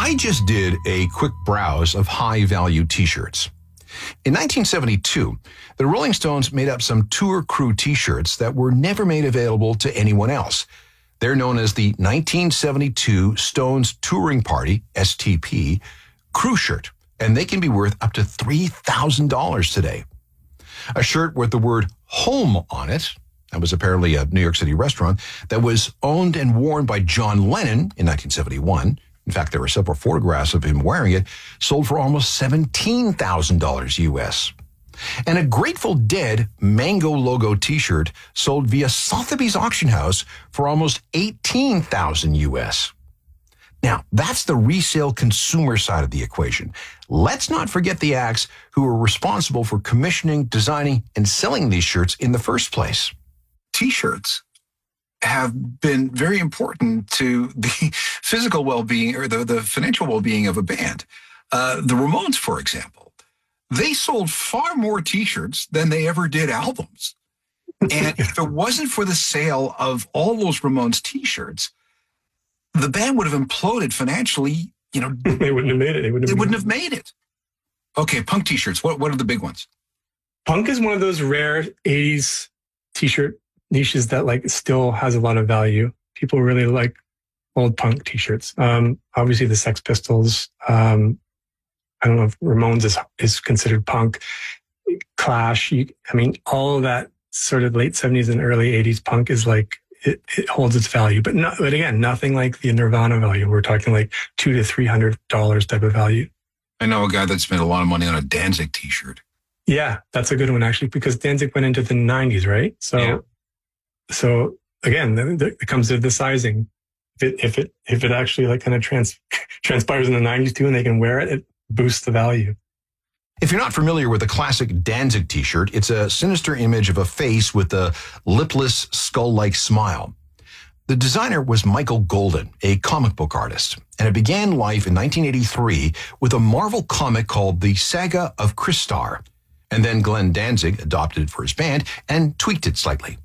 I just did a quick browse of high-value t-shirts. In 1972, the Rolling Stones made up some tour crew t-shirts that were never made available to anyone else. They're known as the 1972 Stones Touring Party, STP, crew shirt, and they can be worth up to $3,000 today. A shirt with the word home on it, that was apparently a New York City restaurant, that was owned and worn by John Lennon in 1971. In fact, there were several photographs of him wearing it, sold for almost $17,000 US. And a Grateful Dead Mango logo t-shirt sold via Sotheby's auction house for almost $18,000 US. Now, that's the resale consumer side of the equation. Let's not forget the acts who were responsible for commissioning, designing, and selling these shirts in the first place. T-shirts have been very important to the physical well-being or the financial well-being of a band. The Ramones, for example, they sold far more T-shirts than they ever did albums. And if it wasn't for the sale of all those Ramones T-shirts, the band would have imploded financially. They wouldn't have made it. They wouldn't have made it. Okay, punk T-shirts. What are the big ones? Punk is one of those rare 80s T-shirt niches that still has a lot of value. People really like old punk T-shirts. Obviously the Sex Pistols. I don't know if Ramones is considered punk. Clash. All of that sort of late 70s and early 80s punk is it holds its value, but again, nothing like the Nirvana value. We're talking $200 to $300 type of value. I know a guy that spent a lot of money on a Danzig T-shirt. Yeah, that's a good one actually, because Danzig went into the 90s, right? So again, it comes to the sizing. If it actually kind of transpires in the 90s too, and they can wear it, it boosts the value. If you're not familiar with the classic Danzig t-shirt, it's a sinister image of a face with a lipless, skull-like smile. The designer was Michael Golden, a comic book artist, and it began life in 1983 with a Marvel comic called The Saga of Crystar. And then Glenn Danzig adopted it for his band and tweaked it slightly.